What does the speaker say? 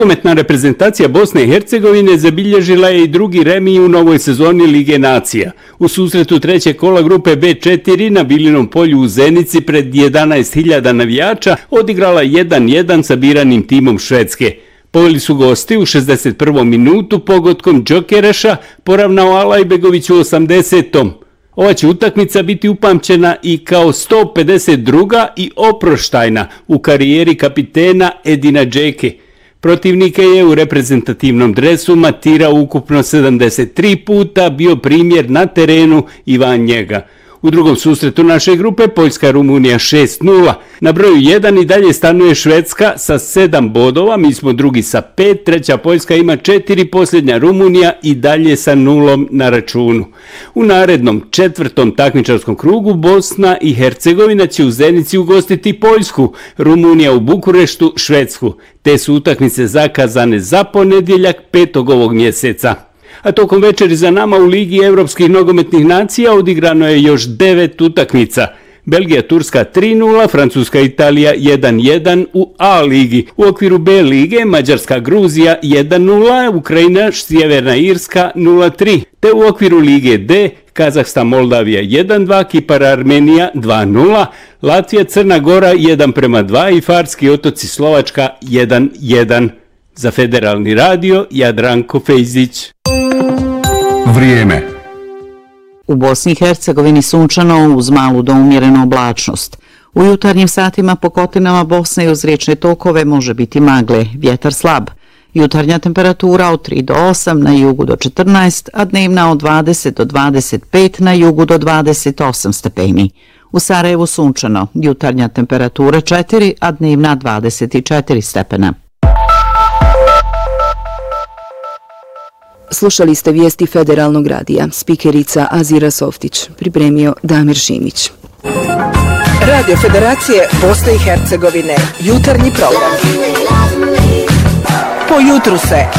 Nogometna reprezentacija Bosne i Hercegovine zabilježila je i drugi remi u novoj sezoni Lige nacija. U susretu trećeg kola grupe B4 na Bilinom polju u Zenici pred 11.000 navijača odigrala 1-1 sa biranim timom Švedske. Poveli su gosti u 61. minutu pogodkom Džokereša, poravnao Alajbegović u 80. Ova će utakmica biti upamćena i kao 152. i oproštajna u karijeri kapitena Edina Džeke. Protivnike je u reprezentativnom dresu matirao ukupno 73 puta, bio primjer na terenu i van njega. U drugom susretu naše grupe Poljska-Rumunija 6-0. Na broju 1 i dalje stanuje Švedska sa 7 bodova, mi smo drugi sa 5, treća Poljska ima 4, posljednja Rumunija i dalje sa 0 na računu. U narednom četvrtom takmičarskom krugu Bosna i Hercegovina će u Zenici ugostiti Poljsku, Rumunija u Bukureštu Švedsku. Te su utakmice zakazane za ponedjeljak 5. ovog mjeseca. A tokom večeri za nama u Ligi Evropskih nogometnih nacija odigrano je još 9 utakmica. Belgija Turska 3-0, Francuska Italija 1-1 u A ligi. U okviru B lige Mađarska Gruzija 1-0, Ukrajina Sjeverna Irska 0-3. Te u okviru Lige D Kazahstan Moldavija 1-2, Kipar Armenija 2-0, Latvija Crna Gora 1-2 i Farski otoci Slovačka 1-1. Za Federalni radio Jadranko Fejzić. Vrijeme. U Bosni i Hercegovini sunčano uz malu do umjerenu oblačnost. U jutarnjim satima po kotinama Bosne i uz riječne tokove može biti magle, vjetar slab. Jutarnja temperatura od 3 do 8, na jugu do 14, a dnevna od 20 do 25, na jugu do 28 stepeni. U Sarajevu sunčano, jutarnja temperatura 4, a dnevna 24 stepena. Slušali ste vijesti Federalnog radija. Spikerica Azira Softić. Pripremio Damir Šimić. Radio Federacije Bosne i Hercegovine. Jutarnji program. Po jutru se